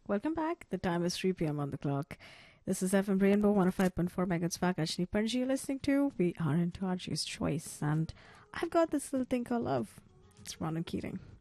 Welcome back. The time is 3 p.m. on the clock. This is FM Rainbow 105.4 megahertz Vakashni Panji you're listening to. We are into RG's Choice, and I've got this little thing called love. It's Ronan Keating.